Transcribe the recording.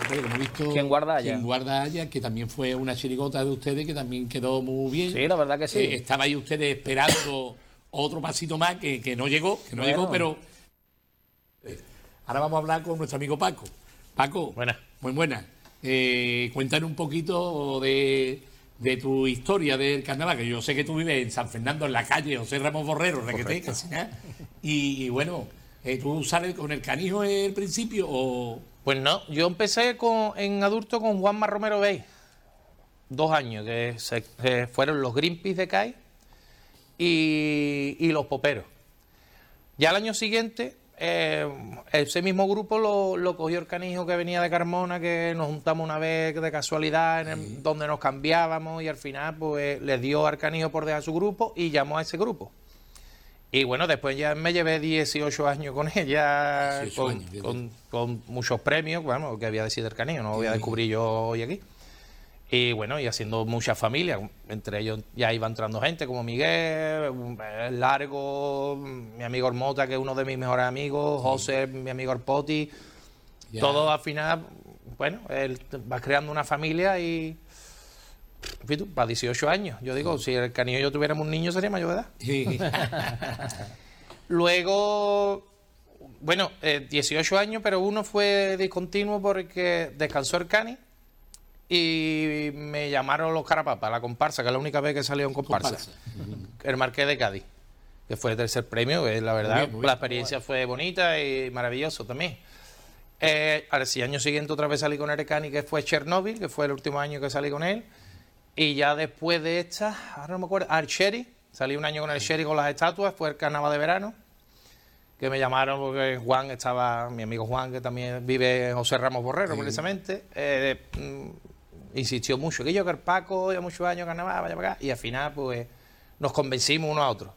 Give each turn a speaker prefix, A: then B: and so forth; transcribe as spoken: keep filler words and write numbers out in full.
A: que hemos visto.
B: ¿Quién guarda allá?
A: ¿Quién guarda allá? Que también fue una chirigota de ustedes que también quedó muy bien.
B: Sí, la verdad que sí.
A: Eh, estabais ustedes esperando otro pasito más que, que no llegó, que no
B: Bueno.
A: llegó, pero. eh, Ahora vamos a hablar con nuestro amigo Paco. Paco,
C: Buenas.
A: muy buena. Eh, cuéntanos un poquito de, de tu historia del carnaval, que yo sé que tú vives en San Fernando, en la calle José Ramos Borrero, Requeté, casi nada. Y, y bueno, eh, ¿tú sales con el canijo en el principio o...?
C: Pues no, yo empecé con, en adulto con Juanma Romero Bey, dos años, que se, que fueron los Greenpeace de Cádiz y, y los Poperos. Ya al año siguiente, eh, ese mismo grupo lo, lo cogió el canijo que venía de Carmona, que nos juntamos una vez de casualidad, en el,
A: Sí.
C: donde nos cambiábamos, y al final pues le dio al canijo por dejar su grupo y llamó a ese grupo. Y bueno, después ya me llevé dieciocho años con ella,
A: dieciocho
C: con,
A: años,
C: con, con muchos premios, bueno, que había decidido el canijo, no lo voy a
A: Sí.
C: descubrir yo hoy aquí. Y bueno, y haciendo muchas familias, entre ellos ya iba entrando gente como Miguel, el Largo, mi amigo Ormota, que es uno de mis mejores amigos, José, mi amigo Arpoti,
A: Ya.
C: todo al final, bueno, él va creando una familia y... en fin, tú, para dieciocho años, yo digo, si el canijo y yo tuviéramos un niño sería mayor de edad.
A: Sí.
C: Luego, bueno, eh, dieciocho años, pero uno fue discontinuo porque descansó el cani y me llamaron los Carapapas, la comparsa, que es la única vez que salió en comparsa.
A: Comparsa.
C: El Marqués de Cádiz, que fue el tercer premio, que la verdad,
A: bien, muy bien.
C: la experiencia fue bonita y maravilloso también. Eh, al año siguiente otra vez salí con el cani, que fue Chernobyl, que fue el último año que salí con él. Y ya después de esta, ahora no me acuerdo, al Sherry, salí un año con el Sherry con las estatuas, fue el carnaval de verano, que me llamaron porque Juan estaba, mi amigo Juan, que también vive en José Ramos Borrero,
A: Sí.
C: precisamente, eh, mm, insistió mucho, que yo que el Paco, ya muchos años carnaval, vaya para acá, y al final pues nos convencimos uno a otro.